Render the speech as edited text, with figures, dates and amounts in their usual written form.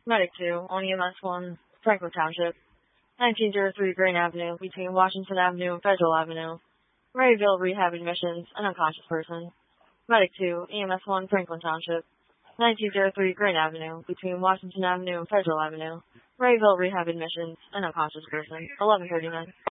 Medic 2 on EMS 1, Franklin Township. 1903 Grain Avenue between Washington Avenue and Federal Avenue. Maryville Rehab Admissions, an unconscious person. Medic 2, EMS 1, Franklin Township. 1903 Grain Avenue between Washington Avenue and Federal Avenue. Maryville Rehab Admissions, an unconscious person. 11:39.